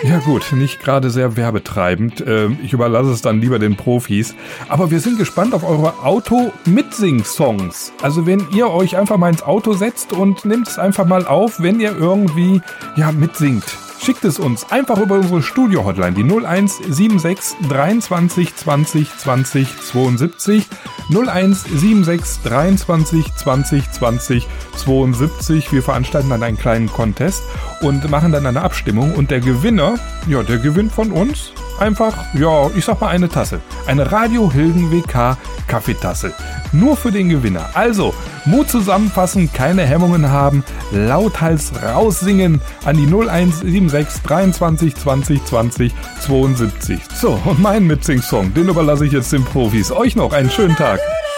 Ja gut, nicht gerade sehr werbetreibend. Ich überlasse es dann lieber den Profis. Aber wir sind gespannt auf eure Auto-Mitsing-Songs. Also wenn ihr euch einfach mal ins Auto setzt und nehmt es einfach mal auf, wenn ihr irgendwie mitsingt. Schickt es uns einfach über unsere Studio-Hotline, die 0176 23 20 20 72, 0176 23 20 20 72. Wir veranstalten dann einen kleinen Contest und machen dann eine Abstimmung. Und der Gewinner, der gewinnt von uns einfach, ich sag mal eine Tasse. Eine Radio Hilden WK Kaffeetasse. Nur für den Gewinner. Also, Mut zusammenfassen, keine Hemmungen haben, lauthals raussingen an die 0176 23 20 20 72. So, und meinen Mitsing-Song, den überlasse ich jetzt den Profis. Euch noch einen schönen Tag.